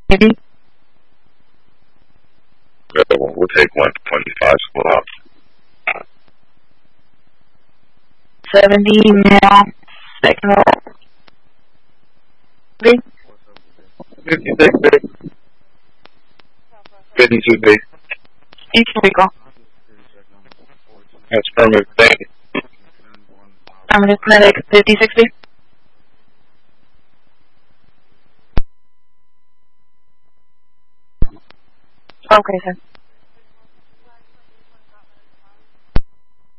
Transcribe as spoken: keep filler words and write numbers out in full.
Maybe. The other one, we'll take one twenty-five squad. seventy male, second roll. Big. fifty-six big. fifty-two big. East Rico. That's permanent thing. I'm just medic fifty sixty. Okay, sir.